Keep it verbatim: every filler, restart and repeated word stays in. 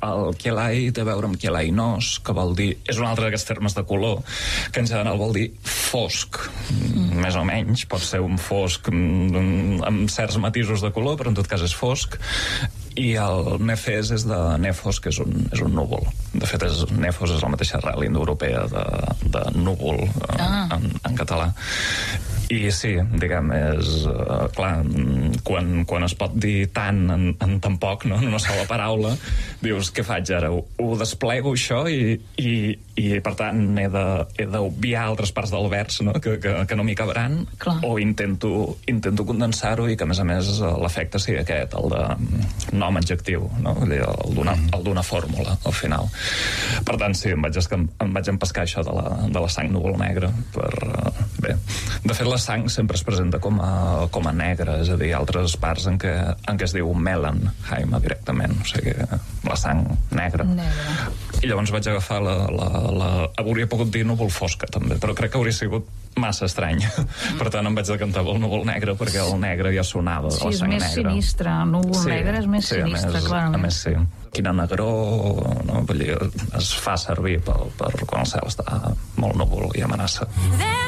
el kielai té a veure amb kielainos, que vol dir... És un altre d'aquests termes de color, que en general vol dir fosc, mm. més o menys. Pot ser un fosc amb certs matisos de color, però en tot cas és fosc. I el nefes és de nefos, que és un, és un núvol. De fet, és, nefos és la mateixa arrel indoeuropea de, de núvol ah. en, en català. I sí, diguem, és... Uh, clar, quan, quan es pot dir tant en, en tan poc, no? En una sola paraula, dius, què faig ara? Ho, ho desplego, això, i, i, i per tant, he de, he d'obviar altres parts del vers, no? Que, que, que no m'hi cabraran, clar. O intento, intento condensar-ho i que, a més a més, l'efecte sigui aquest, el de nom adjectiu, no? El d'una, el d'una fórmula, al final. Per tant, sí, em vaig, em vaig empescar això de la, de la sang núvol negre, per... Uh, bé, de fet, la sang sempre es presenta com a, com a negra, és a dir, altres parts en què, en què es diu Melenheim directament, o sigui, la sang negra. negra. I llavors vaig agafar la, la, la... hauria pogut dir núvol fosca, també, però crec que hauria sigut massa estrany. Mm. Per tant, em vaig decantar pel núvol negre, perquè el negre ja sonava de sí, la sang negra. Sí, és més sinistre, el núvol sí, negre és més sí, sinistre, més, clarament. A més, sí. Quina negror, no? Vull dir, es fa servir per, per quan el cel està molt núvol i amenaça.